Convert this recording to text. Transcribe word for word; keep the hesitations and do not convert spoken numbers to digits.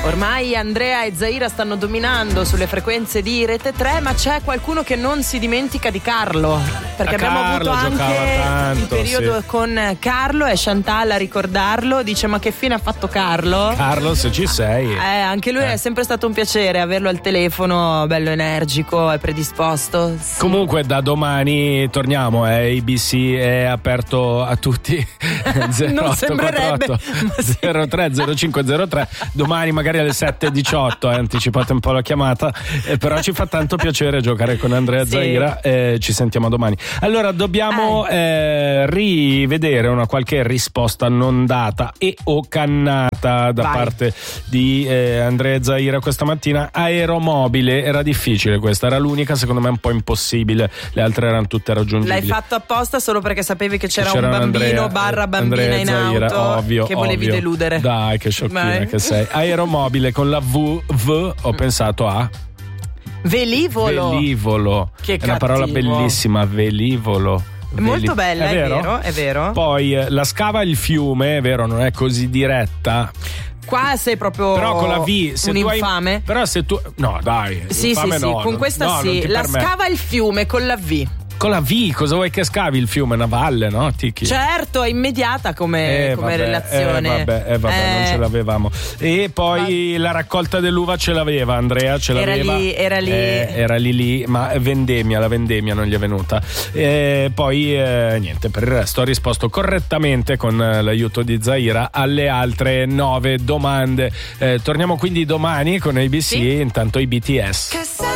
Ormai Andrea e Zaira stanno dominando sulle frequenze di Rete tre, ma c'è qualcuno che non si dimentica di Carlo, perché a abbiamo Carlo avuto anche tanto, il periodo sì. con Carlo e Chantal a ricordarlo. Dice: ma che fine ha fatto Carlo? Carlo, se ci sei. Eh, anche lui eh. è sempre stato un piacere averlo al telefono, bello energico e predisposto. Sì. Comunque da domani torniamo, eh, A B C è aperto a tutti. Non sembrerebbe, sì. zero tre zero cinque zero tre. Domani magari alle sette e diciotto, eh, anticipate un po' la chiamata, eh, però ci fa tanto piacere giocare con Andrea sì. Zaira, eh, ci sentiamo domani. Allora dobbiamo eh. Eh, rivedere una qualche risposta non data e o cannata da Vai. parte di eh, Andrea Zaira questa mattina. Aeromobile, era difficile questa, era l'unica, secondo me un po' impossibile, le altre erano tutte raggiungibili. L'hai fatto apposta solo perché sapevi che c'era, c'era un bambino Andrea, barra bambina Andrea in Zaira, auto ovvio, che volevi ovvio. deludere. Dai, che sciocchina Vai. che sei. Aeromobile con la V, V ho pensato a Velivolo. velivolo. Che è una parola cattivo. bellissima, velivolo. È molto bella, è è vero? vero, è vero. Poi eh, la scava il fiume, è vero, non è così diretta. Qua sei proprio Però con la V, se un tu hai- infame. però se tu no, dai, Sì, sì, infame sì, no, con non- questa no, non sì. ti La permetto. scava il fiume con la V. Con la V, cosa vuoi che scavi il fiume? Una valle, no? Tiki. Certo, è immediata come, Eh, come vabbè, relazione. Eh, vabbè, eh, vabbè, non Eh, ce l'avevamo. E poi la raccolta dell'uva ce l'aveva Andrea, ce Era l'aveva. lì, era lì. Eh, era lì lì, ma vendemmia, la vendemmia non gli è venuta. E poi eh, niente, per il resto ho risposto correttamente con eh, l'aiuto di Zaira alle altre nove domande. Eh, torniamo quindi domani con A B C, Sì. intanto i B T S.